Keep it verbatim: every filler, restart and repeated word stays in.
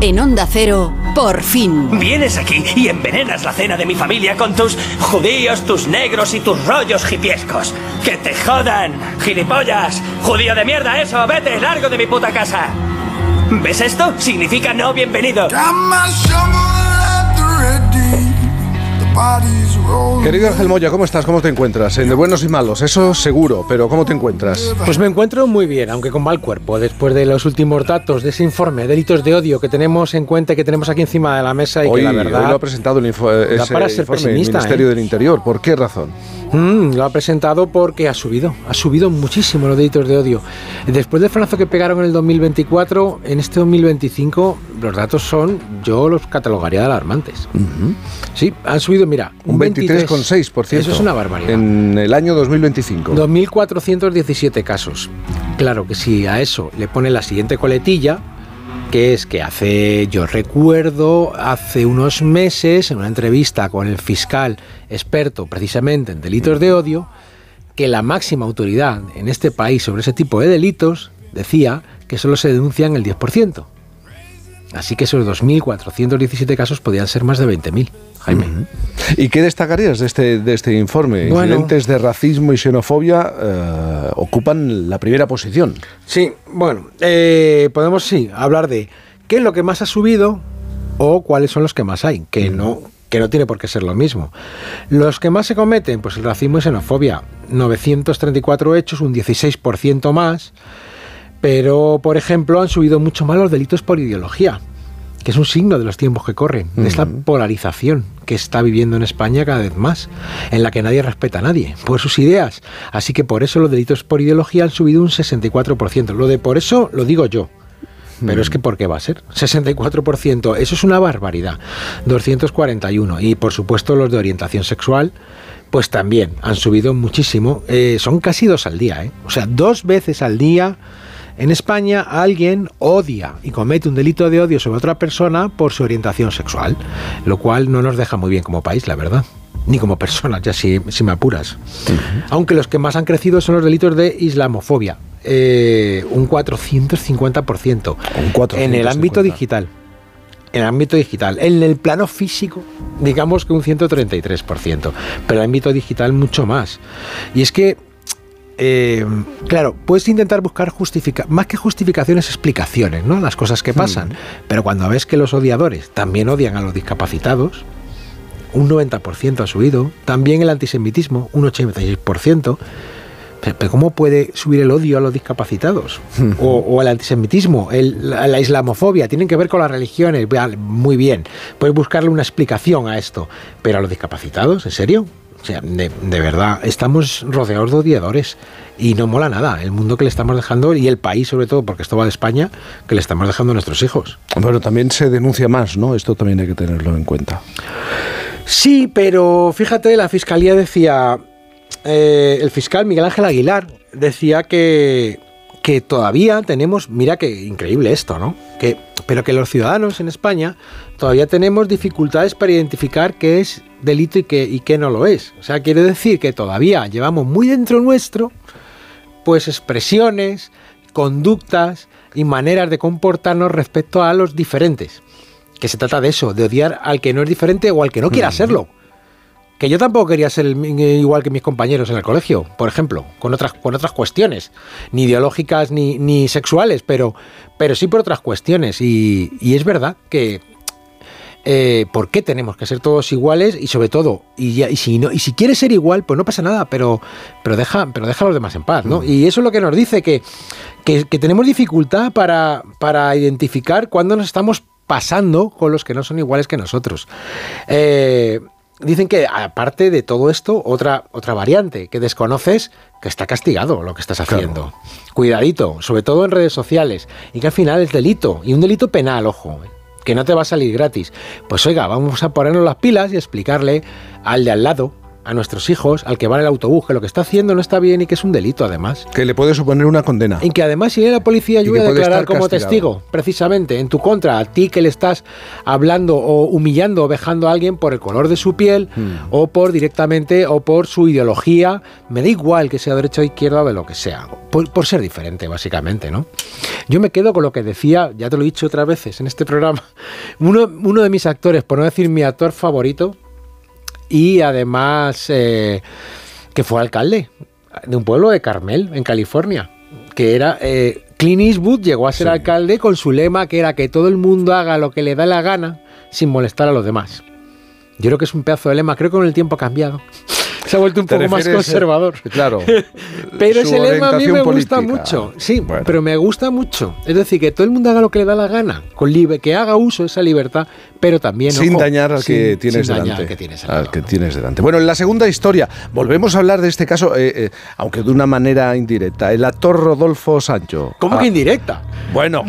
En Onda Cero, por fin. Vienes aquí y envenenas la cena de mi familia con tus judíos, tus negros y tus rollos hipiescos. ¡Que te jodan! ¡Gilipollas! ¡Judío de mierda eso! ¡Vete, largo de mi puta casa! ¿Ves esto? Significa no bienvenido. Querido Ángel Moya, ¿cómo estás? ¿Cómo te encuentras? En de buenos y malos, eso seguro, pero ¿cómo te encuentras? Pues me encuentro muy bien, aunque con mal cuerpo, después de los últimos datos de ese informe, delitos de odio que tenemos en cuenta y que tenemos aquí encima de la mesa y hoy, que la verdad... Hoy lo ha presentado el info, ese para ser informe pesimista, el Ministerio ¿eh? del Interior. ¿Por qué razón? Mm, lo ha presentado porque ha subido, ha subido muchísimo los delitos de odio. Después del frenazo que pegaron en el dos mil veinticuatro, en este dos mil veinticinco los datos son, yo los catalogaría de alarmantes. Uh-huh. Sí, han subido, mira, un veintitrés coma seis por ciento. Eso es una barbaridad. En el año dos mil veinticinco. dos mil cuatrocientos diecisiete casos. Claro que si a eso le pone la siguiente coletilla, que es que hace, yo recuerdo, hace unos meses, en una entrevista con el fiscal experto precisamente en delitos de odio, que la máxima autoridad en este país sobre ese tipo de delitos decía que solo se denuncian el diez por ciento. Así que esos dos mil cuatrocientos diecisiete casos podían ser más de veinte mil, Jaime. Uh-huh. ¿Y qué destacarías de este, de este informe? Bueno, incidentes de racismo y xenofobia eh, ocupan la primera posición. Sí, bueno, eh, podemos sí hablar de qué es lo que más ha subido o cuáles son los que más hay, que uh-huh. no... que no tiene por qué ser lo mismo. Los que más se cometen, pues el racismo y xenofobia, novecientos treinta y cuatro hechos, un dieciséis por ciento más, pero, por ejemplo, han subido mucho más los delitos por ideología, que es un signo de los tiempos que corren, de esta polarización que está viviendo en España cada vez más, en la que nadie respeta a nadie por sus ideas. Así que por eso los delitos por ideología han subido un sesenta y cuatro por ciento. Lo de por eso lo digo yo. Pero es que ¿por qué va a ser? sesenta y cuatro por ciento, eso es una barbaridad. doscientos cuarenta y uno. Y por supuesto los de orientación sexual, pues también han subido muchísimo. Eh, son casi dos al día, ¿eh? O sea, dos veces al día en España alguien odia y comete un delito de odio sobre otra persona por su orientación sexual. Lo cual no nos deja muy bien como país, la verdad. Ni como personas, ya si, si me apuras. Uh-huh. Aunque los que más han crecido son los delitos de islamofobia. Eh, un cuatrocientos cincuenta por ciento un cuatrocientos cincuenta. En el ámbito digital. En el ámbito digital. En el plano físico, digamos que un ciento treinta y tres por ciento. Pero en el ámbito digital mucho más. Y es que, eh, claro, puedes intentar buscar justifica- más que justificaciones, explicaciones, ¿no? Las cosas que pasan. Hmm. Pero cuando ves que los odiadores también odian a los discapacitados, un noventa por ciento ha subido. También el antisemitismo, un ochenta y seis por ciento. Pero ¿cómo puede subir el odio a los discapacitados? O, o el antisemitismo, el, la, la islamofobia, tienen que ver con las religiones. Muy bien, puedes buscarle una explicación a esto. Pero a los discapacitados, ¿en serio? O sea, de, de verdad, estamos rodeados de odiadores y no mola nada el mundo que le estamos dejando y el país, sobre todo, porque esto va de España, que le estamos dejando a nuestros hijos. Bueno, también se denuncia más, ¿no? Esto también hay que tenerlo en cuenta. Sí, pero fíjate, la Fiscalía decía... Eh, el fiscal Miguel Ángel Aguilar decía que, que todavía tenemos, mira que increíble esto, ¿no? Que, pero que los ciudadanos en España todavía tenemos dificultades para identificar qué es delito y qué, y qué no lo es. O sea, quiere decir que todavía llevamos muy dentro nuestro, pues expresiones, conductas y maneras de comportarnos respecto a los diferentes. Que se trata de eso, de odiar al que no es diferente o al que no quiera serlo. Que yo tampoco quería ser el, igual que mis compañeros en el colegio, por ejemplo, con otras, con otras cuestiones, ni ideológicas ni, ni sexuales, pero, pero sí por otras cuestiones. Y, y es verdad que eh, ¿por qué tenemos que ser todos iguales? Y sobre todo, y, ya, y, si no, y si quieres ser igual, pues no pasa nada, pero, pero, deja, pero deja a los demás en paz, ¿no? Mm. Y eso es lo que nos dice, que, que, que tenemos dificultad para, para identificar cuándo nos estamos pasando con los que no son iguales que nosotros. Eh... Dicen que, aparte de todo esto, otra, otra variante que desconoces, que está castigado lo que estás haciendo. Claro. Cuidadito, sobre todo en redes sociales, y que al final es delito, y un delito penal, ojo, que no te va a salir gratis. Pues oiga, vamos a ponernos las pilas y explicarle al de al lado a nuestros hijos, al que va en el autobús, que lo que está haciendo no está bien y que es un delito además. Que le puede suponer una condena. Y que además si viene la policía yo voy a declarar como castigado. Testigo, precisamente, en tu contra, a ti que le estás hablando o humillando o vejando a alguien por el color de su piel hmm. o por directamente o por su ideología, me da igual que sea derecha o izquierda o de lo que sea, por, por ser diferente básicamente, ¿no? Yo me quedo con lo que decía, ya te lo he dicho otras veces en este programa, uno, uno de mis actores, por no decir mi actor favorito, y además eh, que fue alcalde de un pueblo de Carmel, en California, que era eh, Clint Eastwood llegó a ser sí. alcalde con su lema que era que todo el mundo haga lo que le da la gana sin molestar a los demás. Yo creo que es un pedazo de lema, creo que con el tiempo ha cambiado. Se ha vuelto un poco más conservador. Claro. Pero ese lema a mí me gusta mucho. Sí, bueno. pero me gusta mucho. Es decir, que todo el mundo haga lo que le da la gana, con libre, que haga uso de esa libertad, pero también sin ojo, dañar al que sin, tienes sin delante. Dañar al que tienes, al que tienes delante. Bueno, en la segunda historia volvemos a hablar de este caso, eh, eh, aunque de una manera indirecta. El actor Rodolfo Sancho. ¿Cómo ah, que indirecta? Bueno.